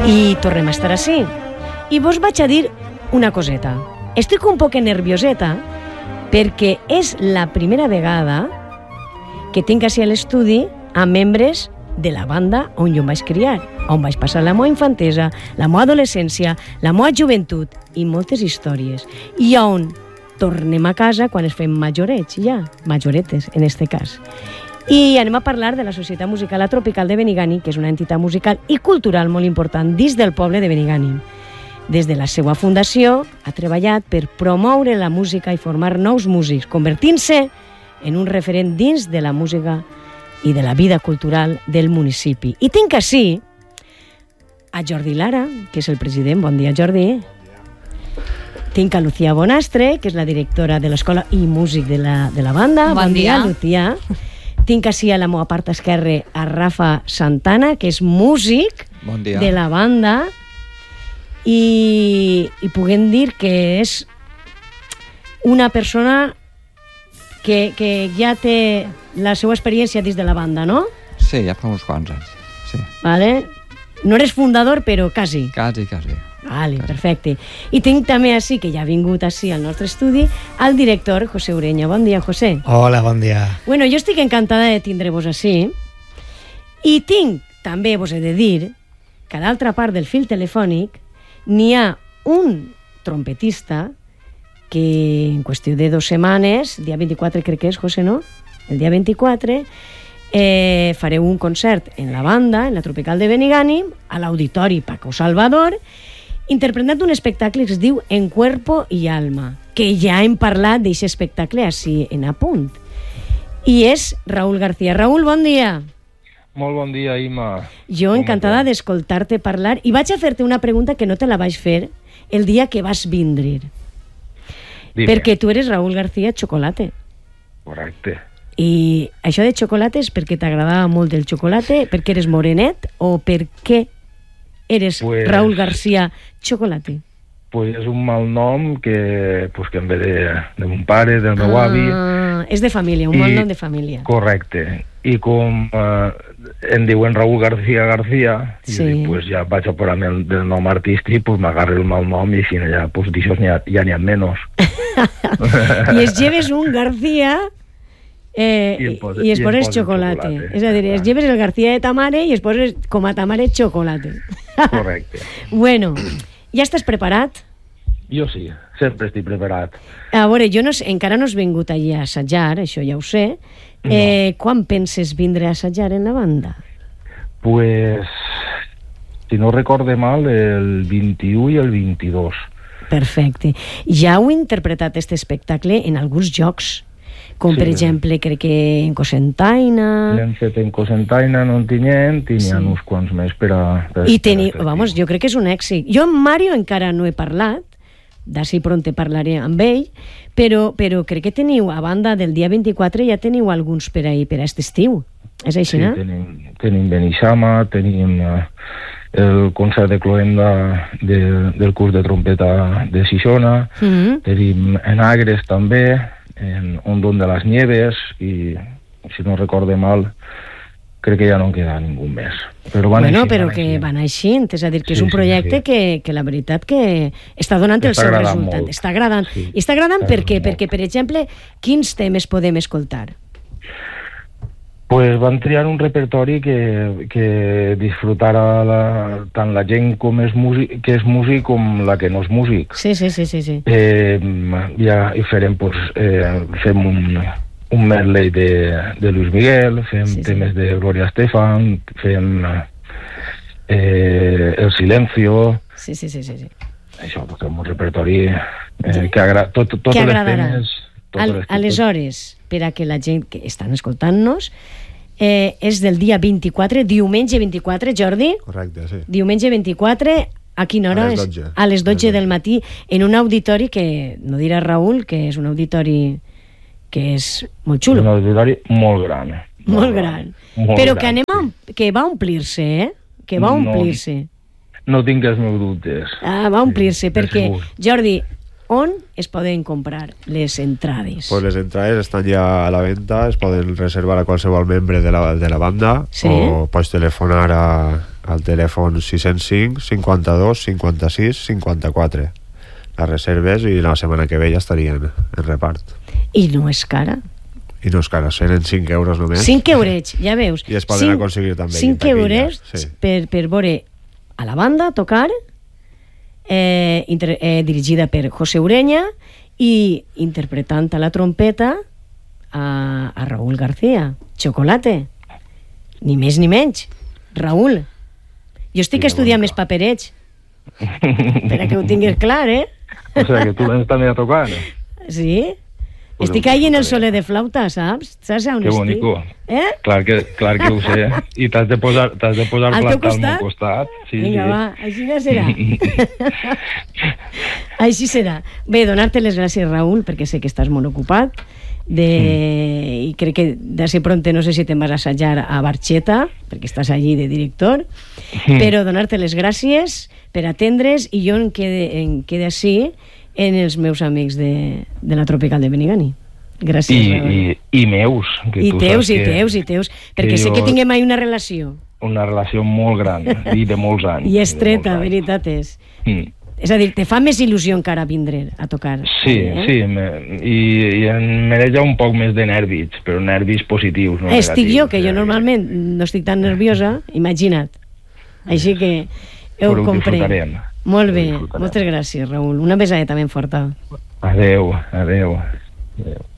I tornem a estar així. I vos vaig a dir una coseta. Estic un poc nervioseta perquè és la primera vegada que tinc així a l'estudi a membres de la banda on jo em vaig criar, on vaig passar la meva infantesa, la meva adolescència, la meva joventut i moltes històries. I on tornem a casa quan es fem majorets, ja, majoretes en este cas. I anem a parlar de la Societat Musical La Tropical de Benigànim, que és una entitat musical i cultural molt important dins del poble de Benigànim. Des de la seva fundació ha treballat per promoure la música i formar nous músics, convertint-se en un referent dins de la música i de la vida cultural del municipi. I tinc així a Jordi Lara, que és el president. Bon dia, Jordi. Tinc a Lucía Bonastre, que és la directora de l'escola i músic de la banda. Bon dia, Lucía. Tinc així a la meva part esquerra a Rafa Santana, que és músic de la banda, i puguem dir que és una persona que ja té la seva experiència dins de la banda, no? Sí, ja fa uns quants anys, sí. Vale. No eres fundador, però quasi. Quasi. Vale, perfecte. I tinc també així, que ja ha vingut així al nostre estudi, el director José Ureña. Bon dia, José. Hola, bon dia. Bueno, jo estic encantada de tindre-vos així. I tinc, també vos he de dir, que a l'altra part del fil telefònic n'hi ha un trompetista que en qüestió de 2 setmanes, dia 24 crec que és, José, no? El dia 24, fareu un concert en la banda, en la Tropical de Benigànim, a l'Auditori Paco Salvador, interpretant un espectacle que es diu En Cuerpo y Alma, que ja hem parlat d'aquest espectacle així en apunt. I és Raúl García. Raúl, bon dia. Molt bon dia, Ima. Jo encantada d'escoltar-te parlar i vaig a fer-te una pregunta que no te la vaig fer el dia que vas vindre. Dime. Perquè tu eres Raúl García Chocolate. Correcte. I això de xocolate és perquè t'agradava molt el xocolate, perquè eres morenet, o per què eres Raúl García Chocolate? Pues és un mal nom que em ve de mon pare, del meu avi. És de família, un mal nom de família. Correcte. I com em diuen Raúl García, sí. I dic, pues ja vaig a posar del nom artístic, pues m'agarre el mal nom i així ja, pues d'això ja n'hi ha menys. I es lleves un García i es poses xocolate. És a dir, es lleves el García de ta mare i es poses com a ta mare xocolate. Correcte. Bueno, ja estàs preparat? Jo sí, sempre estic preparat. A veure, jo encara no has vingut allí a assajar, això ja ho sé. No. Quan penses vindre a assajar en la banda? Pues, si no recorde mal, el 21 i el 22. Perfecte. Ja heu interpretat aquest espectacle en alguns jocs, com per exemple, crec que en Cosentaina... L'hem fet en Cosentaina, no en tinguem, n'hi ha uns quants més per a... I vamos, jo crec que és un èxit. Jo amb Mario encara no he parlat, d'ací pront parlaré amb ell, però crec que teniu, a banda del dia 24, ja teniu alguns per a aquest estiu. És així, no? Sí, tenim Beneixama, tenim el concert de cloenda del curs de trompeta de Xixona, tenim en Agres també, en Ondón de las Nieves, i si no recorde mal, crec que ja no en queda ningú més. Però que van així, és a dir, que és un projecte que la veritat que està donant el seu resultat. Està agradant. I està agradant per què? Perquè, per exemple, quins temes podem escoltar? Pues van triar un repertori que disfrutara tant la gent que és músic com la que no és músic. Sí. Ja hi farem, fem un medley de Luis Miguel, fem temes de Gloria Estefan, fem El Silencio. Sí. Això, fem un repertori que agrada. Que agradarà. Aleshores, per a que la gent que estan escoltant-nos, és del dia 24, diumenge 24, Jordi? Correcte, sí. Diumenge 24, a quina hora? A les 12 del matí, en un auditori que, no dirà Raúl, que és un auditori que és molt xulo. Un auditori molt gran. Molt gran. Però que va omplir-se, Que va omplir-se. No tinc els meus dubtes. Va omplir-se, perquè, Jordi, on es poden comprar les entrades? Pues les entrades estan ja a la venda, es poden reservar a qualsevol membre de la banda, o pots telefonar al telèfon 605 52 56 54. Les reserves i la setmana que ve ja estarien en repart. I no és cara. I no és cara, seran 5 euros només. 5 eurets, ja veus. I es poden aconseguir també. 5 euros per veure a la banda tocar, dirigida per José Ureña i interpretant a la trompeta a Raúl García. Chocolate. Ni més ni menys. Raúl. Jo estic estudiant més paperets. Per a que ho tinguis clar, O sea, que tu vens també a tocar. Sí. Estic ahí en el sole de flauta, saps? Saps on que estic? bonico. Clar que ho sé. I t'has de posar al planta al meu costat. Sí, vinga, sí. va, així no serà. Així serà. Bé, donar-te les gràcies, Raúl, perquè sé que estàs molt ocupat i crec que d'ací pronte no sé si te'n vas a assajar a Barxeta, perquè estàs allí de director, però donar-te les gràcies per atendre's i jo em quede així en els meus amics de la Tropical de Benigani. Gràcies, Raúl. I meus. I teus, perquè sé que tinguem ahí una relació molt gran i de molts anys. i estreta, veritat és. És a dir, te fa més il·lusió encara vindre a tocar. Sí, sí, i em mereix un poc més de nervis, però nervis positius, no negatius. Estic jo, que jo normalment no estic tan nerviosa, imagina't. Així que ho comprenc. Molt bé, moltes gràcies, Raúl. Una besadeta ben forta. Adeu.